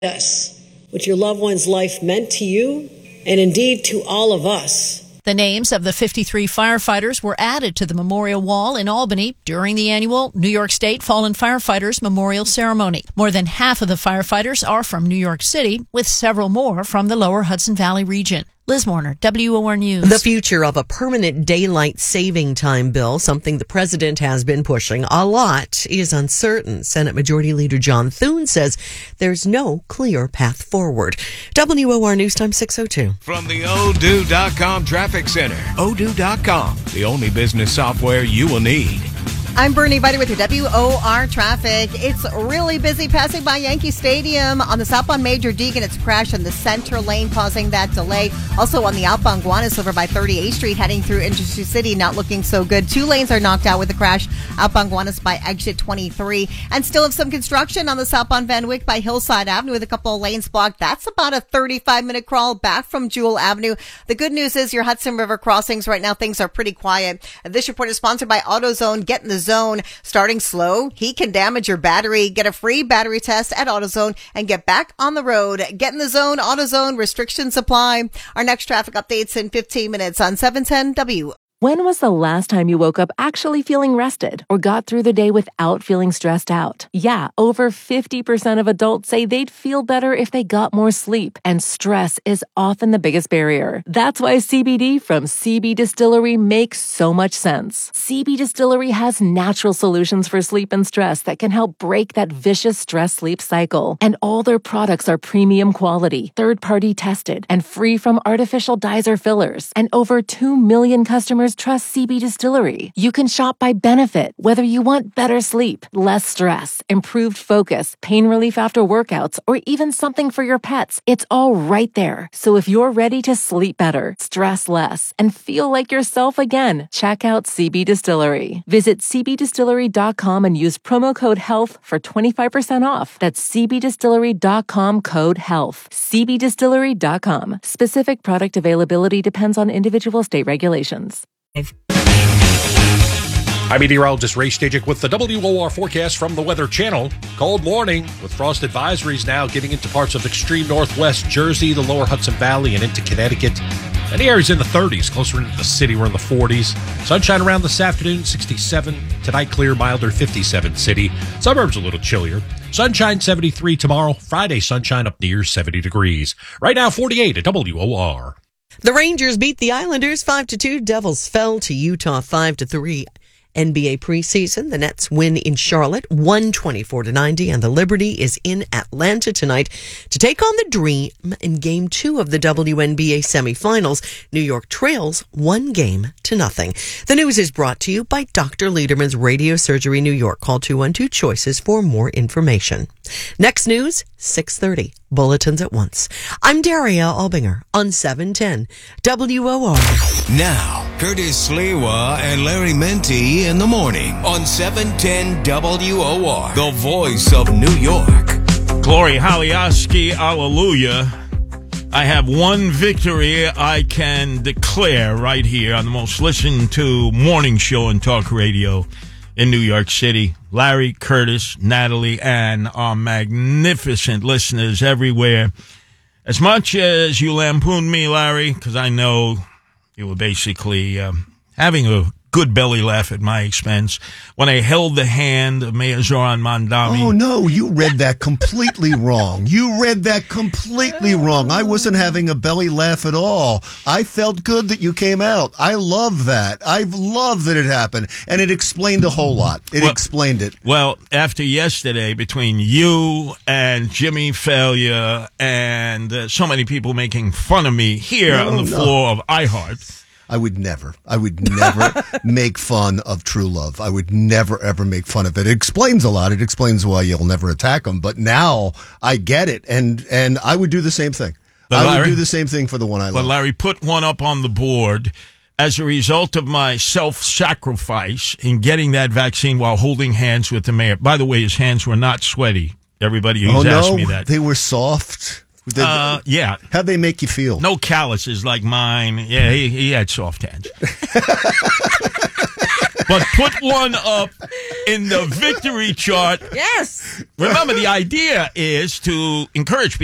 us, what your loved one's life meant to you, and indeed to all of us. The names of the 53 firefighters were added to the memorial wall in Albany during the annual New York State Fallen Firefighters Memorial Ceremony. More than half of the firefighters are from New York City, with several more from the lower Hudson Valley region. Liz Warner, WOR News. The future of a permanent daylight saving time bill, something the president has been pushing a lot, is uncertain. Senate Majority Leader John Thune says there's no clear path forward. WOR News Time 6:02. From the Odoo.com Traffic Center. Odoo.com, the only business software you will need. I'm Bernie Viter with your WOR traffic. It's really busy passing by Yankee Stadium on the southbound Major Deegan. It's crashed in the center lane, causing that delay. Also on the outbound Guanas over by 38th Street, heading through Industry City, not looking so good. 2 lanes are knocked out with the crash. Outbound Guanas by exit 23. And still have some construction on the southbound Van Wyck by Hillside Avenue with a couple of lanes blocked. That's about a 35-minute crawl back from Jewel Avenue. The good news is your Hudson River crossings right now, things are pretty quiet. This report is sponsored by AutoZone. Get in the zone. Starting slow, heat can damage your battery. Get a free battery test at AutoZone and get back on the road. Get in the zone. AutoZone. Restrictions apply. Our next traffic updates in 15 minutes on 710 W. When was the last time you woke up actually feeling rested or got through the day without feeling stressed out? Yeah, over 50% of adults say they'd feel better if they got more sleep, and stress is often the biggest barrier. That's why CBD from CB Distillery makes so much sense. CB Distillery has natural solutions for sleep and stress that can help break that vicious stress-sleep cycle. And all their products are premium quality, third-party tested, and free from artificial dyes or fillers. And over 2 million customers trust CB Distillery. You can shop by benefit, whether you want better sleep, less stress, improved focus, pain relief after workouts, or even something for your pets. It's all right there. So if you're ready to sleep better, stress less, and feel like yourself again, check out CB Distillery. Visit cbdistillery.com and use promo code HEALTH for 25% off. That's cbdistillery.com code HEALTH. cbdistillery.com. Specific product availability depends on individual state regulations. I'm meteorologist Ray Stajic with the WOR forecast from the Weather Channel. Cold morning with frost advisories now getting into parts of extreme northwest Jersey, the lower Hudson Valley, and into Connecticut. Many areas in the 30s, closer into the city, we're in the 40s. Sunshine around this afternoon, 67. Tonight, clear, milder, 57 city. Suburbs a little chillier. Sunshine, 73 tomorrow. Friday, sunshine up near 70 degrees. Right now, 48 at WOR. The Rangers beat the Islanders 5-2. Devils fell to Utah 5-3. NBA preseason, the Nets win in Charlotte 124-90, and the Liberty is in Atlanta tonight to take on the Dream in Game 2 of the WNBA semifinals. New York trails 1-0. The news is brought to you by Dr. Lederman's Radio Surgery New York. Call 212-CHOICES for more information. Next news, 6:30. Bulletins at once. I'm Daria Albinger on 710 WOR. Now, Curtis Sliwa and Larry Menti in the morning on 710 WOR, the voice of New York. Glory, Hallelujah, hallelujah. I have one victory I can declare right here on the most listened to morning show and talk radio in New York City. Larry, Curtis, Natalie, and our magnificent listeners everywhere. As much as you lampooned me, Larry, because I know you were basically having a good belly laugh at my expense when I held the hand of Mayor Zoran Mandami. Oh, no, you read that completely wrong. I wasn't having a belly laugh at all. I felt good that you came out. I love that. I love that it happened. And it explained a whole lot. It explained it. Well, after yesterday, between you and Jimmy Failure and so many people making fun of me here on the floor of iHeart, I would never make fun of True Love. I would never, ever make fun of it. It explains a lot. It explains why you'll never attack him. But now I get it. And I would do the same thing. I would do the same thing for the one I love. But Larry, put one up on the board. As a result of my self-sacrifice in getting that vaccine while holding hands with the mayor. By the way, his hands were not sweaty. Everybody who's asked me that. They were soft. Yeah. How'd they make you feel? No calluses like mine. Yeah, he had soft hands. but put one up in the victory chart. Yes. Remember, the idea is to encourage people